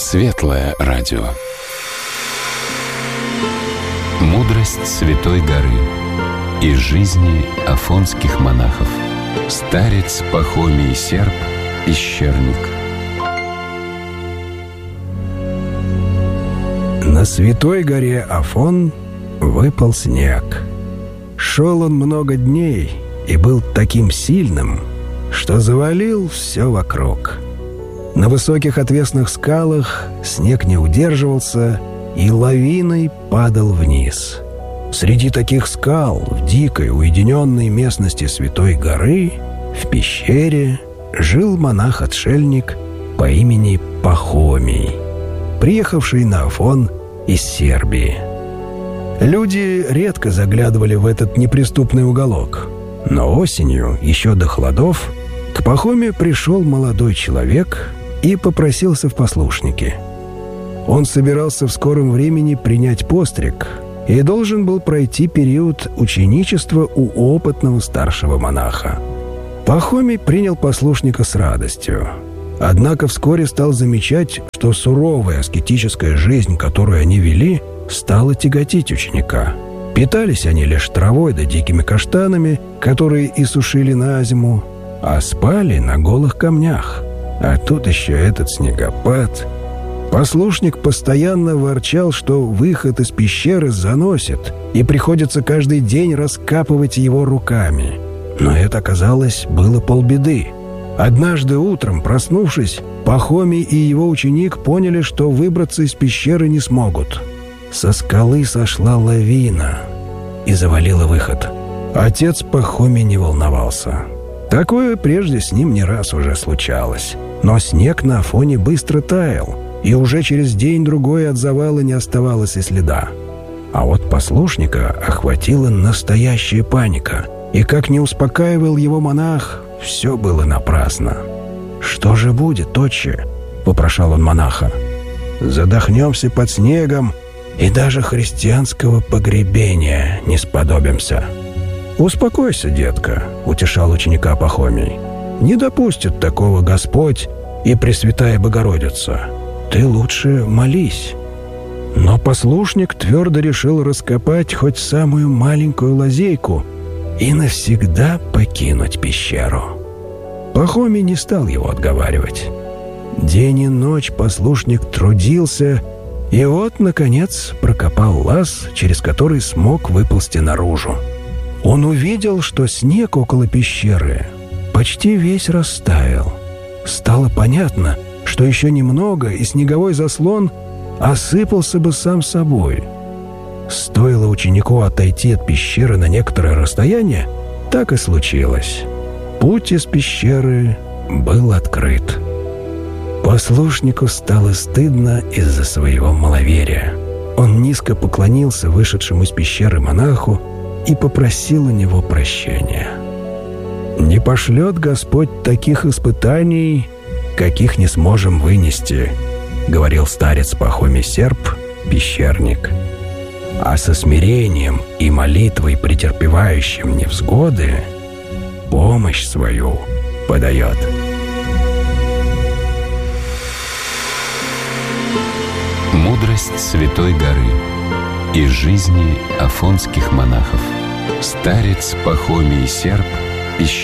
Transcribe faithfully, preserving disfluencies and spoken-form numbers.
Светлое радио. Мудрость Святой горы из жизни афонских монахов. Старец Пахомий Серб, пещерник. На Святой горе Афон выпал снег. Шел он много дней и был таким сильным, что завалил все вокруг. На высоких отвесных скалах снег не удерживался и лавиной падал вниз. Среди таких скал, в дикой, уединенной местности Святой горы, в пещере, жил монах-отшельник по имени Пахомий, приехавший на Афон из Сербии. Люди редко заглядывали в этот неприступный уголок, но осенью, еще до холодов, к Пахомию пришел молодой человек и попросился в послушники. Он собирался в скором времени принять постриг и должен был пройти период ученичества у опытного старшего монаха. Пахомий принял послушника с радостью. Однако вскоре стал замечать, что суровая аскетическая жизнь, которую они вели, стала тяготить ученика. Питались они лишь травой да дикими каштанами, которые и сушили на зиму, а спали на голых камнях. А тут еще этот снегопад. Послушник постоянно ворчал, что выход из пещеры заносит, и приходится каждый день раскапывать его руками. Но это, оказалось, было полбеды. Однажды утром, проснувшись, Пахомий и его ученик поняли, что выбраться из пещеры не смогут. Со скалы сошла лавина и завалила выход. Отец Пахомий не волновался. Такое прежде с ним не раз уже случалось. Но снег на Афоне быстро таял, и уже через день-другой от завала не оставалось и следа. А вот послушника охватила настоящая паника, и как не успокаивал его монах, все было напрасно. «Что же будет, отче?» — попрошал он монаха. «Задохнемся под снегом, и даже христианского погребения не сподобимся». «Успокойся, детка», — утешал ученика Пахомий. «Не допустит такого Господь и Пресвятая Богородица. Ты лучше молись». Но послушник твердо решил раскопать хоть самую маленькую лазейку и навсегда покинуть пещеру. Пахомий не стал его отговаривать. День и ночь послушник трудился, и вот, наконец, прокопал лаз, через который смог выползти наружу. Он увидел, что снег около пещеры почти весь растаял. Стало понятно, что еще немного, и снеговой заслон осыпался бы сам собой. Стоило ученику отойти от пещеры на некоторое расстояние, так и случилось. Путь из пещеры был открыт. Послушнику стало стыдно из-за своего маловерия. Он низко поклонился вышедшему из пещеры монаху и попросил у него прощения. «Не пошлет Господь таких испытаний, каких не сможем вынести», — говорил старец Пахомий Серб, пещерник. «А со смирением и молитвой претерпевающим невзгоды помощь свою подает». Мудрость Святой горы из жизни афонских монахов. Старец Пахомий Серб, пещерник.